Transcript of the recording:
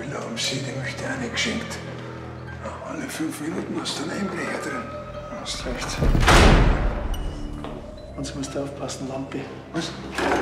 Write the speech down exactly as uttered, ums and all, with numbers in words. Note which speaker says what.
Speaker 1: Villa um sie, die möchte eine geschenkt. Ja, alle fünf Minuten hast du einen Einbrecher drin.
Speaker 2: Hast recht. Und Sie müssen aufpassen, Lampe.
Speaker 1: Was?